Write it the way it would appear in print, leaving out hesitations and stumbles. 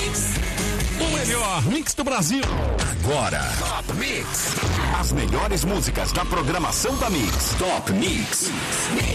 O melhor mix do Brasil. Agora, Top Mix. As melhores músicas da programação da Mix. Top Mix.